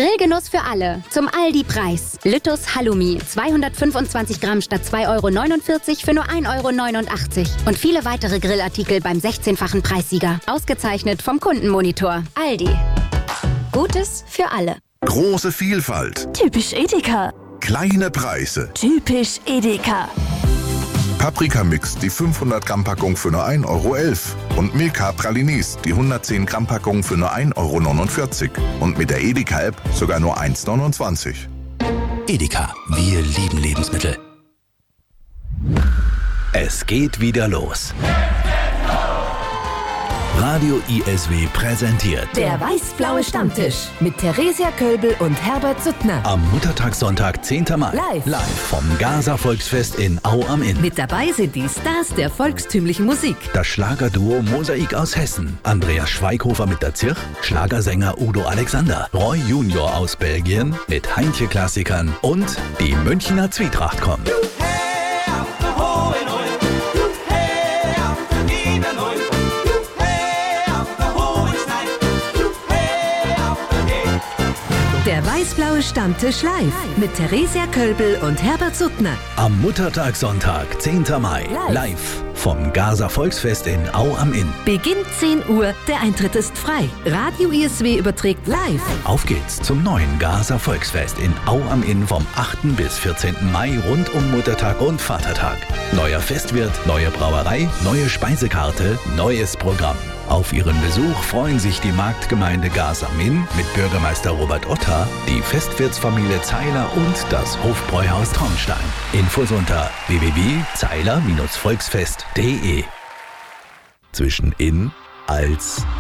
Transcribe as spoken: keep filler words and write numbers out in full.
Grillgenuss für alle. Zum Aldi-Preis. Lüttus Halloumi. zweihundertfünfundzwanzig Gramm statt zwei Euro neunundvierzig für nur ein Euro neunundachtzig. Und viele weitere Grillartikel beim sechzehnfachen Preissieger. Ausgezeichnet vom Kundenmonitor. Aldi. Gutes für alle. Große Vielfalt. Typisch Edeka. Kleine Preise. Typisch Edeka. Paprikamix, die fünfhundert Gramm Packung für nur ein Euro elf. Und Milka Pralinis, die hundertzehn Gramm Packung für nur ein Euro neunundvierzig. Und mit der Edeka-App sogar nur eins Euro neunundzwanzig. Edeka, wir lieben Lebensmittel. Es geht wieder los. Radio I S W präsentiert Der weiß-blaue Stammtisch mit Theresia Kölbel und Herbert Suttner. am Muttertagssonntag, zehnten Mai. Live. Live vom Gaza Volksfest in Au am Inn. Mit dabei sind die Stars der volkstümlichen Musik. Das Schlagerduo Mosaik aus Hessen. Andreas Schweighofer mit der Zirch, Schlagersänger Udo Alexander, Roy Junior aus Belgien mit Heintje-Klassikern und die Münchner Zwietracht kommen. Der weiß-blaue Stammtisch live mit Theresia Kölbel und Herbert Suttner. Am Muttertagssonntag, zehnten Mai. Live. Live vom Gaza Volksfest in Au am Inn. Beginnt zehn Uhr, der Eintritt ist frei. Radio I S W überträgt live. Auf geht's zum neuen Gaza Volksfest in Au am Inn vom achten bis vierzehnten Mai rund um Muttertag und Vatertag. Neuer Festwirt, neue Brauerei, neue Speisekarte, neues Programm. Auf ihren Besuch freuen sich die Marktgemeinde Gaza-Min mit Bürgermeister Robert Otter, die Festwirtsfamilie Zeiler und das Hofbräuhaus Traunstein. Infos unter w w w punkt zeiler Bindestrich volksfest punkt de. Zwischen in, als